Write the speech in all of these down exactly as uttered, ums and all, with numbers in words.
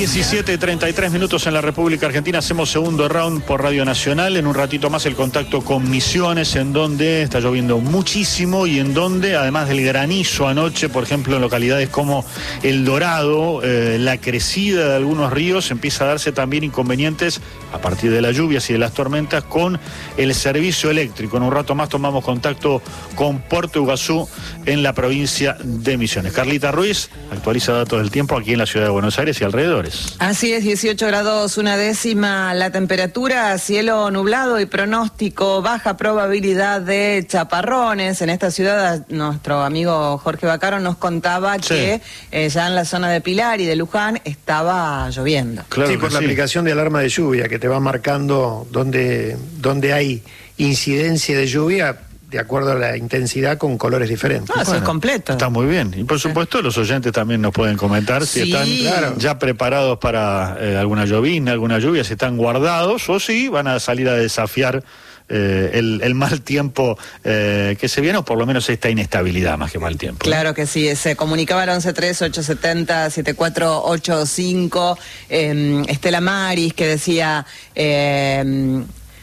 diecisiete y treinta y tres minutos en la República Argentina. Hacemos segundo round por Radio Nacional. En un ratito más el contacto con Misiones, en donde está lloviendo muchísimo y en donde, además del granizo anoche, por ejemplo, en localidades como El Dorado, eh, la crecida de algunos ríos, empieza a darse también inconvenientes a partir de las lluvias y de las tormentas con el servicio eléctrico. En un rato más tomamos contacto con Puerto Iguazú en la provincia de Misiones. Carlita Ruiz actualiza datos del tiempo aquí en la ciudad de Buenos Aires y alrededores. Así es, dieciocho grados, una décima la temperatura, cielo nublado y pronóstico, baja probabilidad de chaparrones. En esta ciudad nuestro amigo Jorge Bacaro nos contaba sí. que eh, ya en la zona de Pilar y de Luján estaba lloviendo. Claro sí, por la sí. aplicación de alarma de lluvia que te va marcando donde, donde hay incidencia de lluvia de acuerdo a la intensidad con colores diferentes. Ah, eso bueno, es completo. Está muy bien. Y por supuesto los oyentes también nos pueden comentar si sí, están claro. ya preparados para eh, alguna llovizna, alguna lluvia, si están guardados o si van a salir a desafiar eh, el, el mal tiempo eh, que se viene, o por lo menos esta inestabilidad más que mal tiempo. Claro que sí. Se comunicaba al once tres ocho siete cero siete cuatro ocho cinco. Eh, Estela Maris que decía, eh,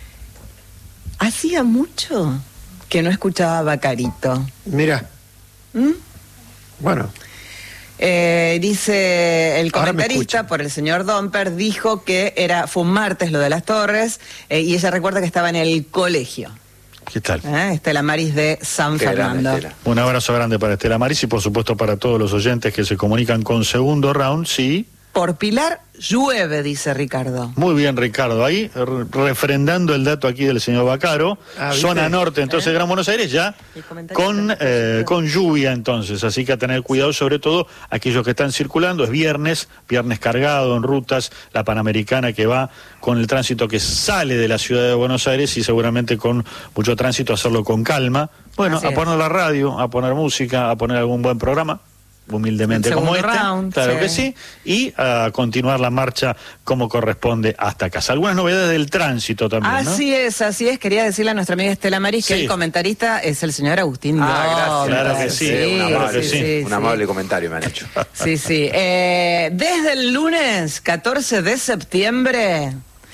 hacía mucho que no escuchaba a Bacarito. Mira. ¿Mm? Bueno. Eh, dice el comentarista por el señor Domper, dijo que era, fue un martes lo de las Torres, eh, y ella recuerda que estaba en el colegio. ¿Qué tal? ¿Eh? Estela Maris de San Qué Fernando. Grande, un abrazo grande para Estela Maris y por supuesto para todos los oyentes que se comunican con segundo round, sí. Por Pilar llueve, dice Ricardo. Muy bien, Ricardo. Ahí, re refrendando el dato aquí del señor Bacaro, ah, zona norte, entonces, ¿Eh? Gran Buenos Aires, ya con, eh, con lluvia, entonces. Así que a tener cuidado, sobre todo aquellos que están circulando. Es viernes, viernes cargado en rutas, la Panamericana que va con el tránsito que sale de la ciudad de Buenos Aires y seguramente con mucho tránsito, hacerlo con calma. Bueno, Así a es. poner la radio, a poner música, a poner algún buen programa. Humildemente como este, round, claro sí. que sí, y a uh, continuar la marcha como corresponde hasta casa. Algunas novedades del tránsito también, Así ¿no? es, así es. Quería decirle a nuestra amiga Estela Maris que sí. el comentarista es el señor Agustín Ah, Dómez. gracias. Claro que sí, sí, un amable, sí, sí, sí, un sí. amable comentario me han hecho. Sí, sí. Eh, desde el lunes catorce de septiembre,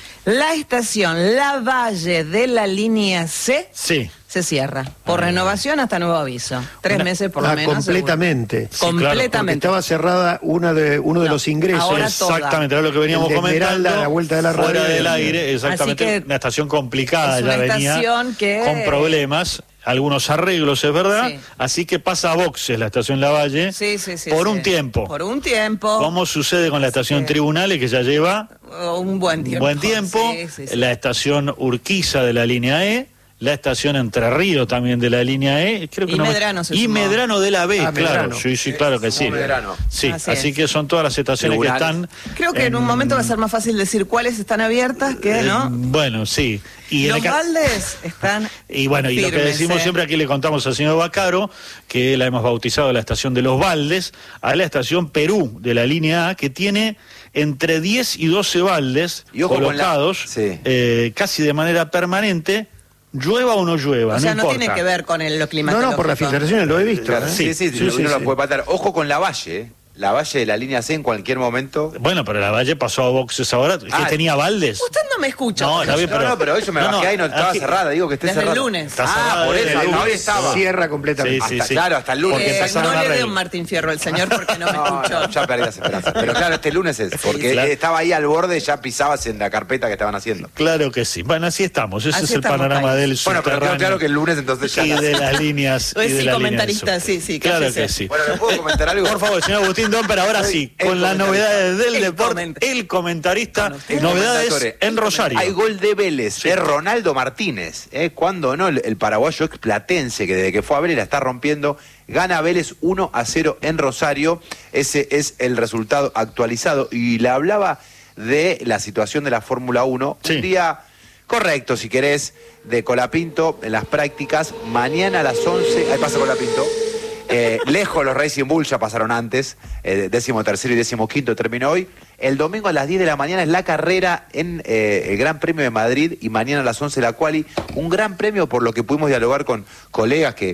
la estación La Valle de la línea C sí. se cierra. Por ah. renovación hasta nuevo aviso. Tres una, meses por lo ah, menos. Completamente. Sí, completamente. Claro, estaba cerrada una de, uno de no, los ingresos. Exactamente, era lo que veníamos comentando. A la vuelta de la fuera radio. del aire, exactamente. Así que una estación complicada, es una ya venía estación que... con problemas. Algunos arreglos, es verdad, sí. así que pasa a boxes la estación Lavalle sí, sí, sí, por sí. un tiempo. Por un tiempo. Como sucede con la estación sí. Tribunales, que ya lleva un buen tiempo. Un buen tiempo. Sí, sí, sí. La estación Urquiza de la línea E, la estación Entre Ríos también de la línea E, creo que y no Medrano se y sumó. Medrano de la B, ah, claro. Medrano. Sí, sí, claro que sí. Medrano. Sí, así, así que son todas las estaciones Tribunales. que están. Creo que en, en un momento va a ser más fácil decir cuáles están abiertas que, ¿no? Eh, bueno, sí. Y los ca... baldes están Y bueno, firmes, y lo que decimos eh. siempre aquí le contamos al señor Bacaro, que la hemos bautizado la estación de los baldes, a la estación Perú de la línea A, que tiene entre diez y doce baldes y colocados, la... sí. eh, casi de manera permanente, llueva o no llueva, o sea, no, no importa. tiene que ver con el, lo climatológico. No, no, por las filtraciones lo he visto. Claro, ¿eh? Sí, sí, sí, sí, sí, uno sí. lo puede patar. Ojo con la Valle, ¿eh? La Valle de la línea C en cualquier momento. Bueno, pero la Valle pasó a boxes ahora, que ah, tenía baldes. Usted no me escucha. No, pero bien, no, pero, no, pero yo me bajé no, no, ahí no estaba aquí, cerrada, digo que esté desde cerrada. el lunes. Está ah, cerrada por eso, hasta hoy estaba. Cierra completamente. Sí, sí, hasta, sí. Claro, hasta el lunes. Eh, no le dé un Martín Fierro al señor porque no me no, escuchó. No, ya perdí las esperanzas. Pero claro, este lunes es, porque sí, claro. estaba ahí al borde, ya pisabas en la carpeta que estaban haciendo. Claro que sí. Bueno, así estamos. Ese así es el panorama ahí. del Bueno, pero claro, claro que el lunes entonces ya... Y de las líneas... Pues y de sí, la comentarista, línea sí, sí. Claro cállese. que sí. Bueno, ¿me puedo comentar algo? Por favor, señor Agustín Domper, ahora sí, el con las novedades del el deporte, comentarista. el comentarista, Bueno, el novedades en Rosario. Hay gol de Vélez, sí. de Ronaldo Martínez, ¿eh? Cuando no, el, el paraguayo explatense, que desde que fue a Vélez la está rompiendo, gana Vélez uno a cero en Rosario. Ese es el resultado actualizado. Y le hablaba de la situación de la Fórmula uno. Sí. Un día correcto, si querés, de Colapinto en las prácticas. Mañana a las once, ahí pasa Colapinto. Eh, lejos los Racing Bull ya pasaron antes, eh, décimo tercero y décimo quinto terminó hoy. El domingo a las diez de la mañana es la carrera en eh, el Gran Premio de Madrid y mañana a las once la quali. Un gran premio por lo que pudimos dialogar con colegas que,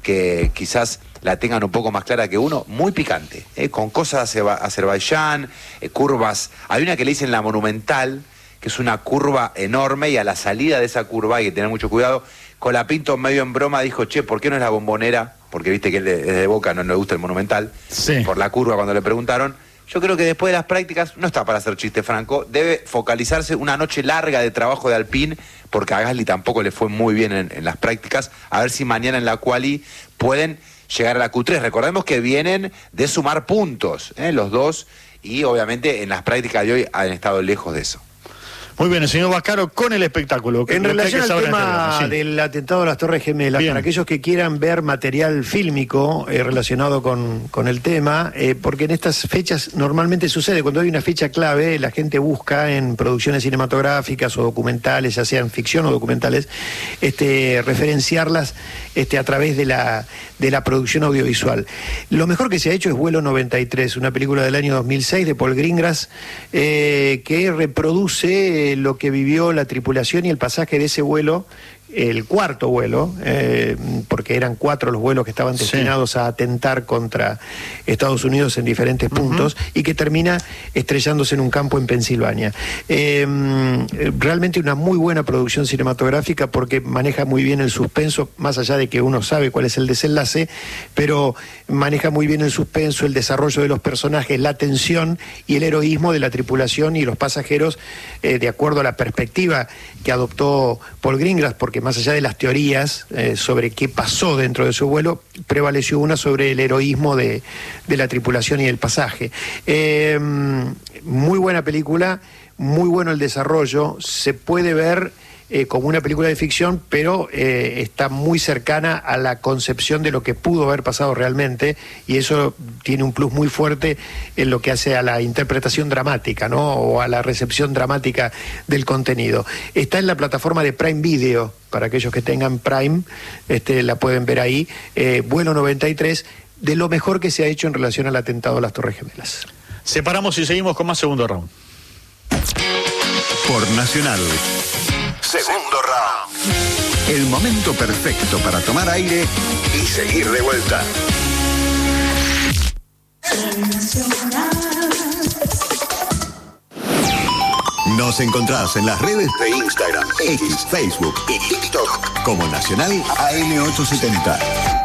que quizás la tengan un poco más clara que uno, muy picante, ¿eh? Con cosas de Azerbaiyán, eh, curvas. Hay una que le dicen la Monumental, que es una curva enorme, y a la salida de esa curva hay que tener mucho cuidado. Colapinto, medio en broma, dijo, che, ¿por qué no es la Bombonera? Porque viste que él es de Boca, no le gusta el Monumental, sí. Por la curva cuando le preguntaron. Yo creo que después de las prácticas, no está para hacer chiste, Franco, debe focalizarse una noche larga de trabajo de Alpine, porque a Gasly tampoco le fue muy bien en, en las prácticas, a ver si mañana en la quali pueden llegar a la Q tres. Recordemos que vienen de sumar puntos, ¿eh? Los dos, y obviamente en las prácticas de hoy han estado lejos de eso. Muy bien, el señor Vaccaro con el espectáculo. En relación al tema sí. del atentado a las Torres Gemelas, bien. Para aquellos que quieran ver material fílmico eh, relacionado con, con el tema, eh, porque en estas fechas normalmente sucede, cuando hay una fecha clave, la gente busca en producciones cinematográficas o documentales, ya sean ficción o documentales, este, referenciarlas este, a través de la, de la producción audiovisual. Lo mejor que se ha hecho es Vuelo noventa y tres, una película del año dos mil seis de Paul Greengrass, eh, que reproduce lo que vivió la tripulación y el pasaje de ese vuelo, el cuarto vuelo, eh, porque eran cuatro los vuelos que estaban destinados sí. a atentar contra Estados Unidos en diferentes uh-huh. puntos, y que termina estrellándose en un campo en Pensilvania. Eh, realmente una muy buena producción cinematográfica, porque maneja muy bien el suspenso, más allá de que uno sabe cuál es el desenlace, pero maneja muy bien el suspenso, el desarrollo de los personajes, la tensión y el heroísmo de la tripulación y los pasajeros, eh, de acuerdo a la perspectiva que adoptó Paul Greengrass, porque más allá de las teorías eh, sobre qué pasó dentro de su vuelo, prevaleció una sobre el heroísmo de, de la tripulación y el pasaje. Eh, muy buena película, muy bueno el desarrollo, se puede ver eh, como una película de ficción, pero eh, está muy cercana a la concepción de lo que pudo haber pasado realmente, y eso tiene un plus muy fuerte en lo que hace a la interpretación dramática, ¿no? O a la recepción dramática del contenido. Está en la plataforma de Prime Video, para aquellos que tengan Prime, este, la pueden ver ahí, eh, Vuelo noventa y tres, de lo mejor que se ha hecho en relación al atentado a las Torres Gemelas. Separamos y seguimos con más segundo round. Por Nacional. Segundo round. El momento perfecto para tomar aire y seguir de vuelta. Nos encontrás en las redes de Instagram, X, Facebook y TikTok como Nacional A M ochocientos setenta.